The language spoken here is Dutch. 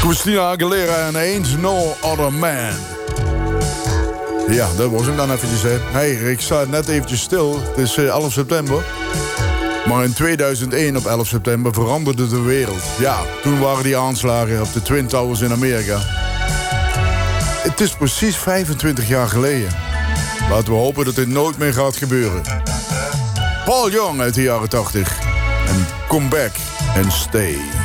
Christina Aguilera en Ain't No Other Man. Ja, dat was hem dan eventjes, hè. Hey, ik sta net eventjes stil. Het is 11 september. Maar in 2001 op 11 september veranderde de wereld. Ja, toen waren die aanslagen op de Twin Towers in Amerika. Het is precies 25 jaar geleden. Laten we hopen dat dit nooit meer gaat gebeuren. Paul Young uit de jaren 80. En Come Back and Stay.